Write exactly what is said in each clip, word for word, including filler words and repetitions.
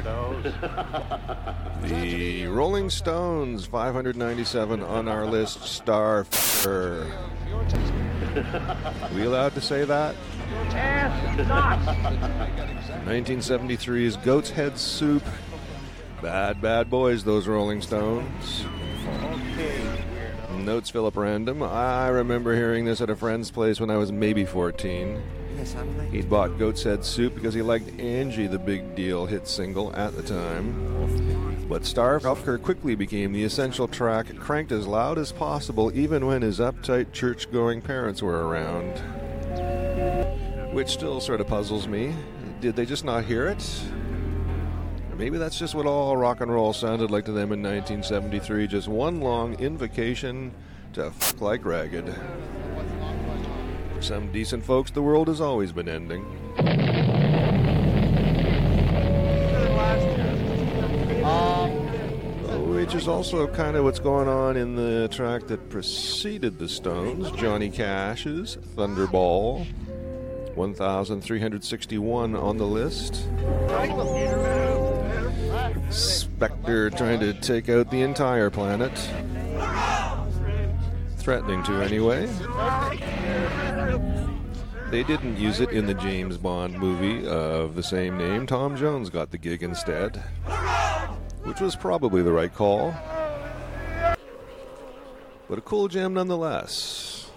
those. The Rolling Stones, five hundred ninety-seven on our list, Star. We allowed to say that? nineteen seventy-three's Goat's Head Soup. Bad, bad boys, those Rolling Stones. Notes Philip Random. I remember hearing this at a friend's place when I was maybe fourteen. He'd bought Goat's Head Soup because he liked Angie, the Big Deal hit single at the time. But Starfucker quickly became the essential track, cranked as loud as possible even when his uptight church-going parents were around. Which still sort of puzzles me. Did they just not hear it? Or maybe that's just what all rock and roll sounded like to them in nineteen seventy-three, just one long invocation to f*** like Ragged. For some decent folks, the world has always been ending. Which is also kind of what's going on in the track that preceded the Stones, Johnny Cash's Thunderball. one thousand three hundred sixty-one on the list. Spectre trying to take out the entire planet. Threatening to, anyway. They didn't use it in the James Bond movie of the same name. Tom Jones got the gig instead, which was probably the right call. But a cool jam nonetheless.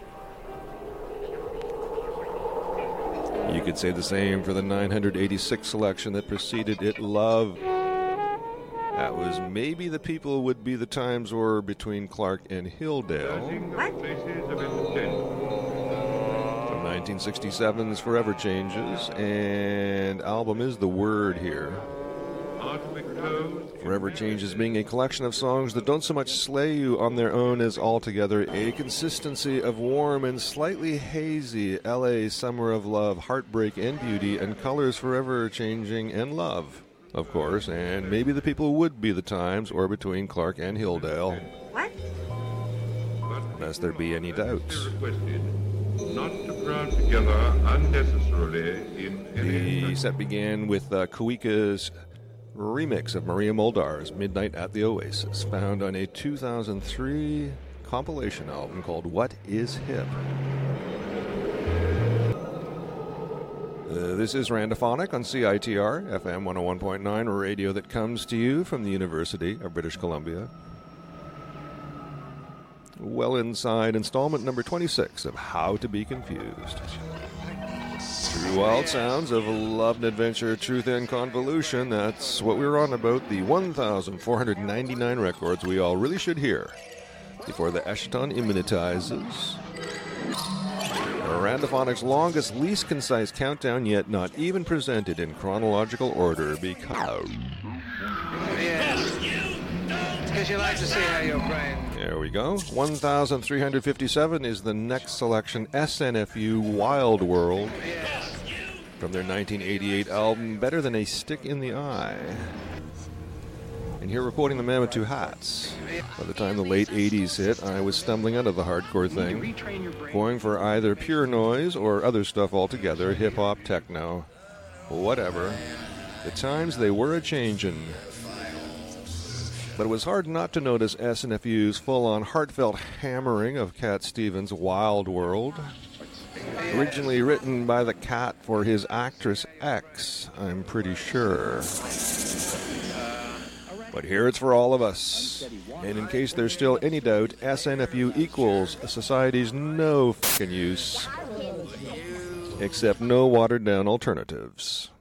You could say the same for the nine hundred eighty-six selection that preceded it, Love. That was Maybe the People Would Be the Times Were Between Clark and Hilldale. From nineteen sixty-seven's Forever Changes, and album is The Word here. Forever Changes being a collection of songs that don't so much slay you on their own as altogether a consistency of warm and slightly hazy L A summer of love, heartbreak and beauty, and colors forever changing and love, of course, and Maybe the People Would Be the Times or Between Clark and Hilldale. What? Lest there be any doubts. Not to crowd together unnecessarily in the set began with uh, Kuika's remix of Maria Muldaur's Midnight at the Oasis, found on a two thousand three compilation album called What Is Hip? Uh, this is Randophonic on C I T R, F M one oh one point nine, a radio that comes to you from the University of British Columbia. Well inside installment number twenty-six of How to Be Confused. True wild sounds of love and adventure, truth and convolution. That's what we were on about. The one thousand four hundred ninety-nine records we all really should hear before the Eschaton immunitizes. Randophonic's longest, least concise countdown yet not even presented in chronological order because... Yeah. Because you like to see how your brain... There we go. one thousand three hundred fifty-seven is the next selection. S N F U Wild World. From their nineteen eighty-eight album, Better Than a Stick in the Eye. And here we're quoting the man with two hats. By the time the late eighties hit, I was stumbling out of the hardcore thing, going for either pure noise or other stuff altogether, hip-hop, techno, whatever. The times they were a-changin'. But it was hard not to notice S N F U's full-on heartfelt hammering of Cat Stevens' Wild World. Originally written by the Cat for his actress X, I'm pretty sure. But here it's for all of us. And in case there's still any doubt, S N F U equals society's no fucking use. Except no watered-down alternatives.